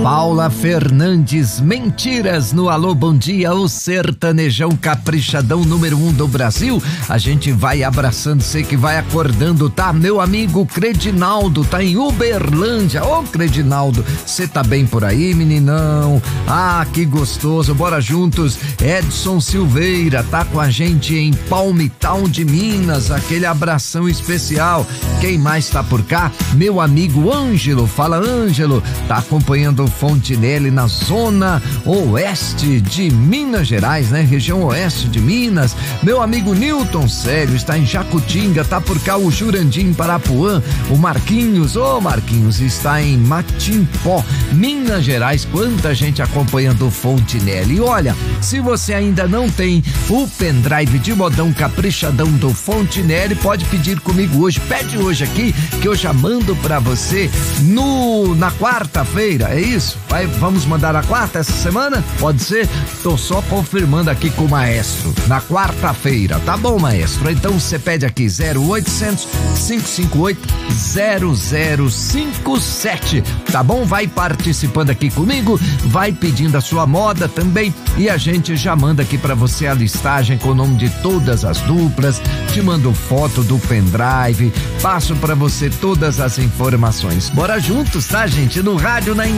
Paula Fernandes, Mentiras no Alô Bom Dia, o sertanejão caprichadão número 1 do Brasil. A gente vai abraçando, você que vai acordando, tá? Meu amigo Credinaldo tá em Uberlândia. Ô Credinaldo, você tá bem por aí, meninão? Ah, que gostoso, bora juntos. Edson Silveira tá com a gente em Palmital de Minas, aquele abração especial. Quem mais tá por cá? Meu amigo Ângelo, fala Ângelo, tá acompanhando o Fontinelli na zona oeste de Minas Gerais, né? Região oeste de Minas. Meu amigo Newton Célio está em Jacutinga, tá por cá o Jurandim Parapuã, o Marquinhos, Marquinhos está em Matimpó, Minas Gerais. Quanta gente acompanhando o Fontinelli. E olha, se você ainda não tem o pendrive de modão caprichadão do Fontinelli, pode pedir comigo hoje, pede hoje aqui, que eu já mando pra você na quarta-feira, é isso? Vamos mandar na quarta essa semana? Pode ser? Tô só confirmando aqui com o maestro, na quarta-feira, tá bom, maestro? Então você pede aqui 0800 558 0057, tá bom? Vai participando aqui comigo, vai pedindo a sua moda também e a gente já manda aqui pra você a listagem com o nome de todas as duplas, te mando foto do pendrive, passo pra você todas as informações. Bora juntos, tá, gente? No rádio, na